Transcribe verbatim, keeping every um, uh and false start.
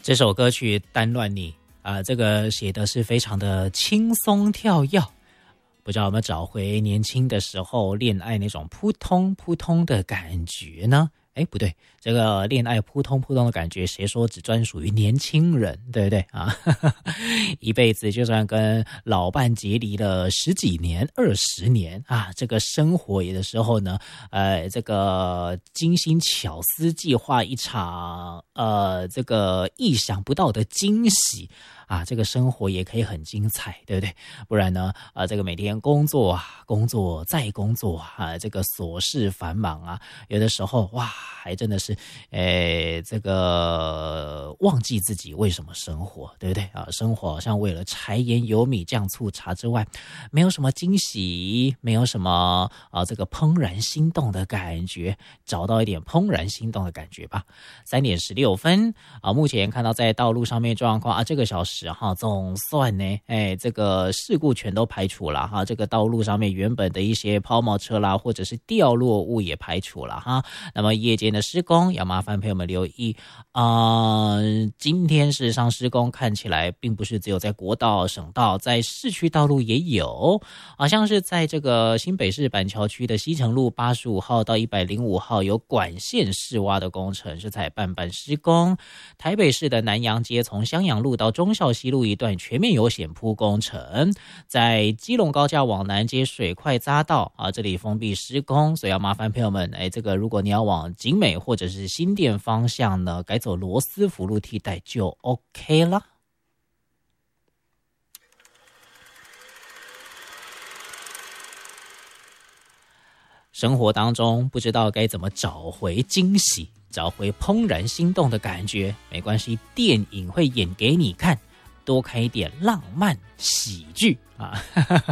这首歌曲《单乱你》啊、呃，这个写的是非常的轻松跳跃，不知道有没有找回年轻的时候恋爱那种扑通扑通的感觉呢？哎，不对，这个恋爱扑通扑通的感觉，谁说只专属于年轻人，对不对啊？一辈子就算跟老伴结离了十几年、二十年啊，这个生活有的时候呢，呃，这个精心巧思计划一场，呃，这个意想不到的惊喜。啊，这个生活也可以很精彩，对不对？不然呢，啊，这个每天工作啊，工作再工作啊，这个琐事繁忙啊，有的时候哇，还真的是，诶，这个忘记自己为什么生活，对不对啊？生活好像为了柴盐油米酱醋茶之外，没有什么惊喜，没有什么啊，这个怦然心动的感觉，找到一点怦然心动的感觉吧。三点十六分啊，目前看到在道路上面状况啊，这个小时。哈，总算呢，哎，这个事故全都排除了哈，这个道路上面原本的一些抛锚车啦，或者是掉落物也排除了哈。那么夜间的施工，要麻烦朋友们留意啊、呃。今天事实上施工看起来并不是只有在国道、省道，在市区道路也有，好像是在这个新北市板桥区的西城路八十五号到一百零五号有管线释挖的工程是在半半施工。台北市的南阳街从襄阳路到忠孝西路一段全面有险铺工程，在基隆高架往南街水块匝道啊，这里封闭施工，所以要麻烦朋友们，哎，这个如果你要往景美或者是新店方向呢，改走罗斯福路替代就 OK 了。生活当中不知道该怎么找回惊喜，找回怦然心动的感觉，没关系，电影会演给你看。多看一点浪漫喜剧啊！